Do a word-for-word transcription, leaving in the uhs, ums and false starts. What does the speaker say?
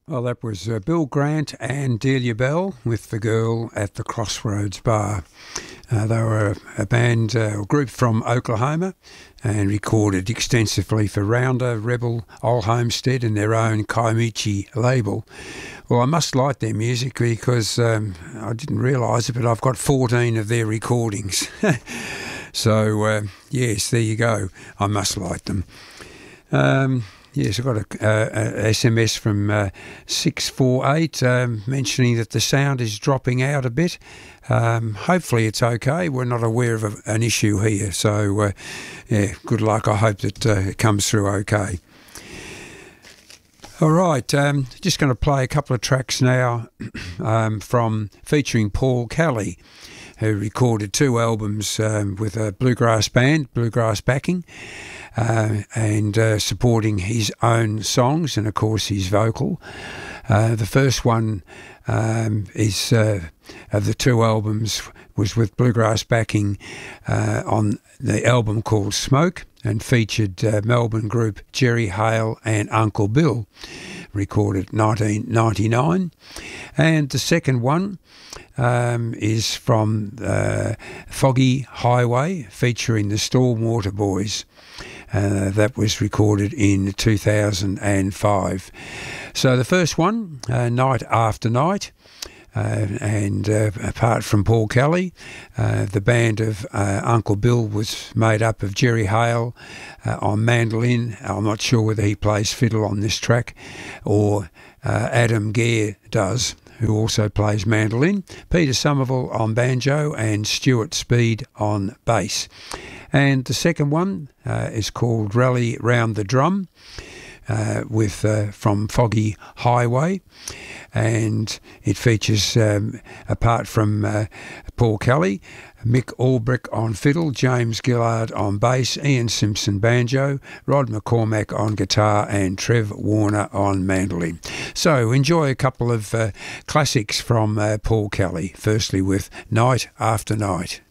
Well, that was uh, Bill Grant and Delia Bell with The Girl at the Crossroads Bar. Uh, they were a, a band, uh, a group from Oklahoma, and recorded extensively for Rounder, Rebel, Old Homestead and their own Kaimichi label. Well, I must like their music because um, I didn't realise it, but I've got fourteen of their recordings. so, uh, yes, there you go. I must like them. Um, Yes, I've got a, uh, a S M S from uh, six four eight um, mentioning that the sound is dropping out a bit. Um, hopefully it's okay. We're not aware of a, an issue here. So, uh, yeah, good luck. I hope that uh, it comes through okay. All right, um, just going to play a couple of tracks now um, from featuring Paul Kelly, who recorded two albums um, with a bluegrass band, bluegrass backing, uh, and uh, supporting his own songs and, of course, his vocal. Uh, the first one um, is uh, of the two albums was with bluegrass backing uh, on the album called Smoke, and featured uh, Melbourne group Jerry Hale and Uncle Bill, recorded nineteen ninety-nine. And the second one um, is from uh, Foggy Highway, featuring the Stormwater Boys. Uh, that was recorded in two thousand five. So the first one, uh, Night After Night, Uh, and uh, apart from Paul Kelly, uh, the band of uh, Uncle Bill was made up of Jerry Hale uh, on mandolin. I'm not sure whether he plays fiddle on this track or uh, Adam Gare does, who also plays mandolin, Peter Somerville on banjo and Stuart Speed on bass. And the second one uh, is called Rally Round the Drum, Uh, with uh, from Foggy Highway, and it features, um, apart from uh, Paul Kelly, Mick Albrick on fiddle, James Gillard on bass, Ian Simpson banjo, Rod McCormack on guitar, and Trev Warner on mandolin. So enjoy a couple of uh, classics from uh, Paul Kelly, firstly with Night After Night.